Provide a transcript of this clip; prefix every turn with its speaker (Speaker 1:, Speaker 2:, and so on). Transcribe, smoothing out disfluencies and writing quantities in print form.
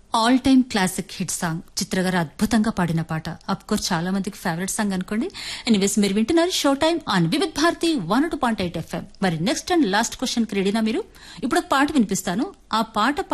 Speaker 1: All time classic hit song చిత్ర గారు అద్భుతంగా పాడిన పాట. అఫ్ కోర్స్ చాలా మందికి ఫేవరెట్ సాంగ్ అనుకోండి. ఎనీవేస్ మీరు వింటున్నారు show time on Vividh Bharati 102.8 FM. మరి నెక్స్ట్ అండ్ లాస్ట్ క్వశ్చన్ కి రెడీనా మీరు? ఇప్పుడు ఒక పాట వినిపిస్తాను. ఆ పాట